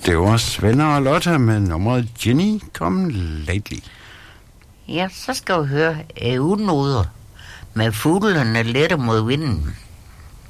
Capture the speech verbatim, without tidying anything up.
Det var Svend og Lotta med nummeret Jenny Come Lately. Ja, så skal vi høre øh, unoder med fuglene lette mod vinden.